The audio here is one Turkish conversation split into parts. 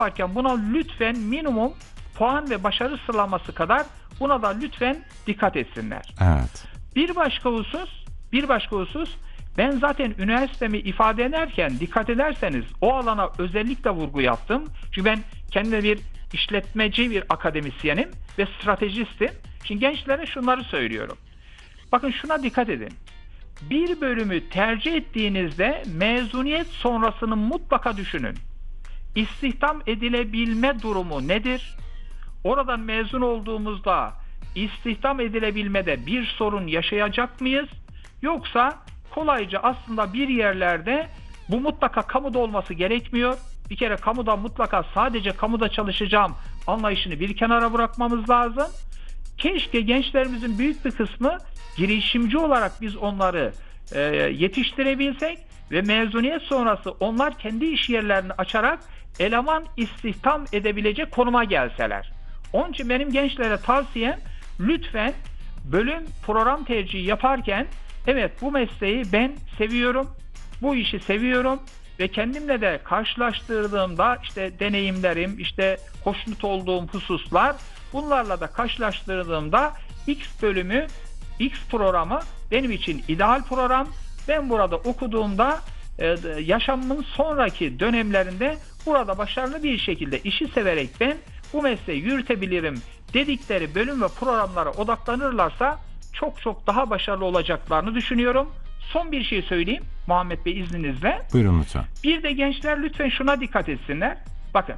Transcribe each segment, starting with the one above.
yaparken buna lütfen minimum puan ve başarı sıralaması kadar buna da lütfen dikkat etsinler. Evet. Bir başka husus, ben zaten üniversitemi ifade ederken dikkat ederseniz o alana özellikle vurgu yaptım. Çünkü ben kendime bir işletmeci bir akademisyenim ve stratejistim. Şimdi gençlere şunları söylüyorum. Bakın şuna dikkat edin. Bir bölümü tercih ettiğinizde mezuniyet sonrasını mutlaka düşünün. İstihdam edilebilme durumu nedir? Oradan mezun olduğumuzda istihdam edilebilmede bir sorun yaşayacak mıyız? Yoksa kolayca aslında bir yerlerde bu mutlaka kamuda olması gerekmiyor. Bir kere kamuda mutlaka sadece kamuda çalışacağım anlayışını bir kenara bırakmamız lazım. Keşke gençlerimizin büyük bir kısmı girişimci olarak biz onları yetiştirebilsek ve mezuniyet sonrası onlar kendi iş yerlerini açarak eleman istihdam edebilecek konuma gelseler. Onun için benim gençlere tavsiyem lütfen bölüm program tercihi yaparken evet bu mesleği ben seviyorum, bu işi seviyorum ve kendimle de karşılaştırdığımda işte deneyimlerim, işte hoşnut olduğum hususlar bunlarla da karşılaştırdığımda X bölümü, X programı benim için ideal program. Ben burada okuduğumda yaşamımın sonraki dönemlerinde burada başarılı bir şekilde işi severek ben bu mesleği yürütebilirim dedikleri bölüm ve programlara odaklanırlarsa çok çok daha başarılı olacaklarını düşünüyorum. Son bir şey söyleyeyim Muhammed Bey izninizle. Buyurun lütfen. Bir de gençler lütfen şuna dikkat etsinler. Bakın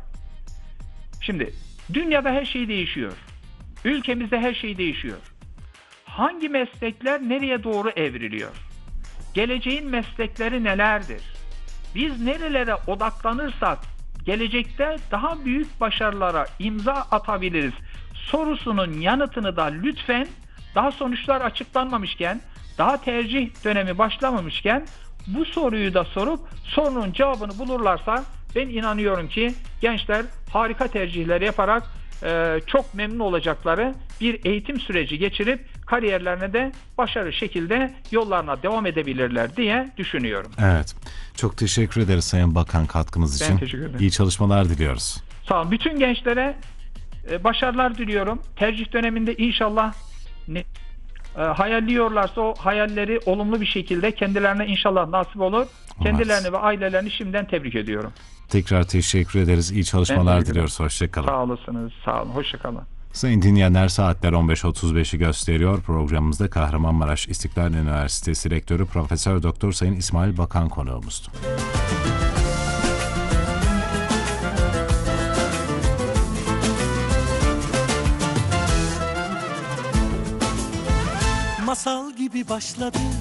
şimdi dünyada her şey değişiyor. Ülkemizde her şey değişiyor. Hangi meslekler nereye doğru evriliyor? Geleceğin meslekleri nelerdir? Biz nerelere odaklanırsak gelecekte daha büyük başarılara imza atabiliriz sorusunun yanıtını da lütfen daha sonuçlar açıklanmamışken, daha tercih dönemi başlamamışken bu soruyu da sorup sorunun cevabını bulurlarsa ben inanıyorum ki gençler harika tercihler yaparak çok memnun olacakları bir eğitim süreci geçirip kariyerlerine de başarılı şekilde yollarına devam edebilirler diye düşünüyorum. Evet. Çok teşekkür ederiz Sayın Bakan katkınız için. Ben teşekkür ederim. İyi çalışmalar diliyoruz. Sağ olun. Bütün gençlere başarılar diliyorum. Tercih döneminde inşallah hayalliyorlarsa o hayalleri olumlu bir şekilde kendilerine inşallah nasip olur. Kendilerini ve ailelerini şimdiden tebrik ediyorum. Tekrar teşekkür ederiz. İyi çalışmalar diliyoruz. Hoşçakalın. Sağ olasınız. Sağ olun. Hoşçakalın. Sayın dinleyenler, saatler 15.35'i gösteriyor. Programımızda Kahramanmaraş İstiklal Üniversitesi Rektörü Profesör Doktor Sayın İsmail Bakan konuğumuzdu. Masal gibi başladı